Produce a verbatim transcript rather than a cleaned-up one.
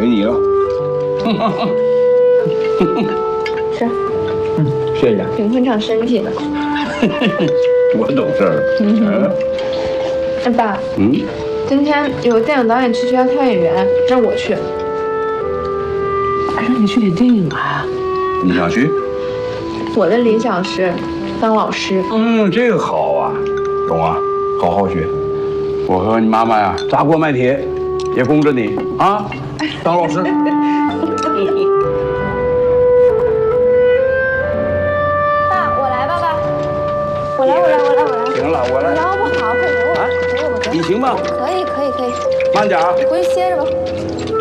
随你了。 是。 嗯，谢谢。 挺会长身体的。 我懂事儿。嗯。 哎爸。 嗯。 今天有电影导演去学校挑演员，让我去。 还让你去演电影啊？ 你想去？ 我的理想是当老师。 嗯，这个好啊，懂啊，好好学。我和你妈妈呀，砸锅卖铁，也供着你啊，当老师。 爸，我来吧，爸。我来，我来，我来，我来。 行了，我来。 腰不好，快给我，给我吧，给我。 你行吗？ 可以，可以，可以。 慢点啊。 你回去歇着吧。